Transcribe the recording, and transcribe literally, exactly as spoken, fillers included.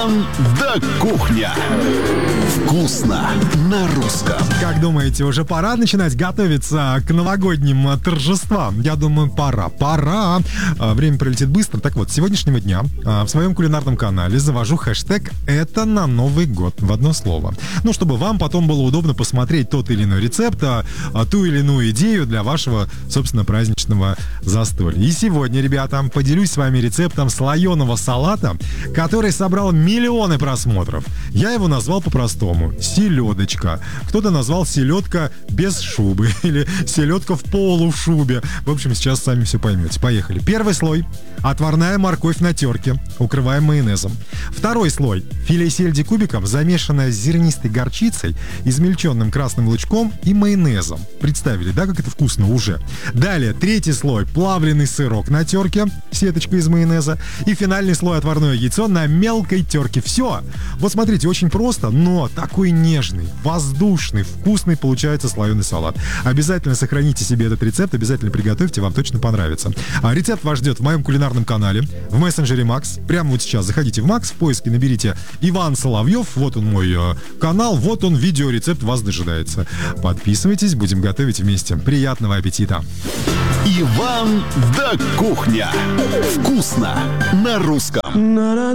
Иван да Кухня. Вкусно на русском. Как думаете, уже пора начинать готовиться к новогодним торжествам? Я думаю, пора, пора. Время пролетит быстро. Так вот, с сегодняшнего дня в своем кулинарном канале завожу хэштег «Это на Новый год» в одно слово. Ну, чтобы вам потом было удобно посмотреть тот или иной рецепт, ту или иную идею для вашего, собственно, праздничного застолья. И сегодня, ребята, поделюсь с вами рецептом слоеного салата, который собрал миллионы просмотров. Я его назвал по-простому — селедочка. Кто-то назвал селедка без шубы или селедка в полушубе. В общем, сейчас сами все поймете. Поехали. Первый слой — отварная морковь на терке, укрываем майонезом. Второй слой — филе сельди кубиком, замешанное с зернистой горчицей, измельченным красным лучком и майонезом. Представили, да, как это вкусно уже? Далее, третий слой — плавленый сырок на терке, сеточка из майонеза. И финальный слой — отварное яйцо на мелкой терке. Все. Вот смотрите, очень просто, но такой нежный, воздушный, вкусный получается слоеный салат. Обязательно сохраните себе этот рецепт, обязательно приготовьте, вам точно понравится. А рецепт вас ждет в моем кулинарном канале, в мессенджере Макс. Прямо вот сейчас заходите в Макс, в поиске наберите Иван Соловьев, вот он мой э, канал, вот он, видеорецепт вас дожидается. Подписывайтесь, будем готовить вместе. Приятного аппетита! Иван да Кухня. Вкусно на русском.